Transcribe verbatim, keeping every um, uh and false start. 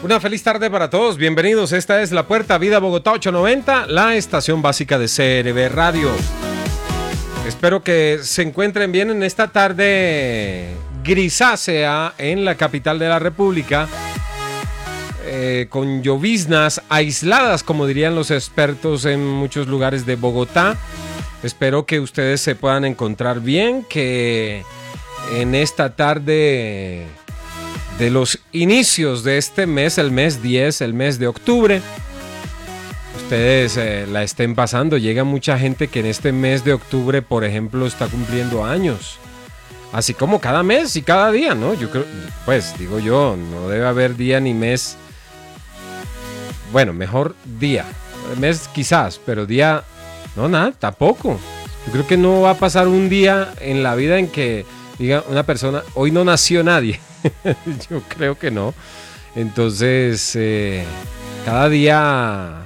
Una feliz tarde para todos, bienvenidos, esta es La Puerta Vida Bogotá ochocientos noventa, la estación básica de C R B Radio. Espero que se encuentren bien en esta tarde grisácea en la capital de la República, eh, con lloviznas aisladas, como dirían los expertos en muchos lugares de Bogotá. Espero que ustedes se puedan encontrar bien, que en esta tarde de los inicios de este mes, el mes diez, el mes de octubre, ustedes eh, la estén pasando. Llega mucha gente que en este mes de octubre, por ejemplo, está cumpliendo años. Así como cada mes y cada día, ¿no? Yo creo, pues digo yo, no debe haber día ni mes. Bueno, mejor día. Mes quizás, pero día, no, nada, tampoco. Yo creo que no va a pasar un día en la vida en que diga una persona, hoy no nació nadie. Yo creo que no. Entonces, eh, cada día